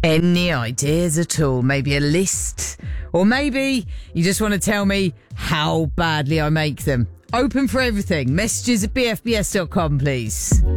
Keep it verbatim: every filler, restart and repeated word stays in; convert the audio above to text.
Any ideas at all? Maybe a list? Or maybe you just want to tell me how badly I make them. Open for everything. Messages at b f b s dot com, please.